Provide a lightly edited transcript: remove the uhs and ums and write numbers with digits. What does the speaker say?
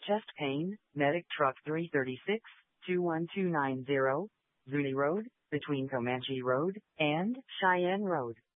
chest pain, medic truck 336, 21290, Zuni Road, between Comanche Road and Cheyenne Road.